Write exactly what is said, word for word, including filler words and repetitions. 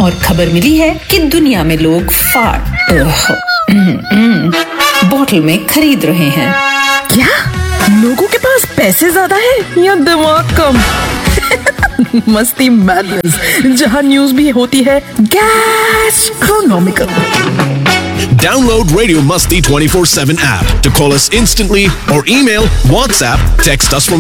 और खबर मिली है कि दुनिया में लोग फाड़ बॉटल में खरीद रहे हैं। क्या लोगों के पास पैसे ज्यादा है या दिमाग कम? मस्ती मैडनेस, जहां न्यूज भी होती है गैस्ट्रोनॉमिकल। Download Radio Musti twenty-four seven app to call us instantly or email, WhatsApp, text us from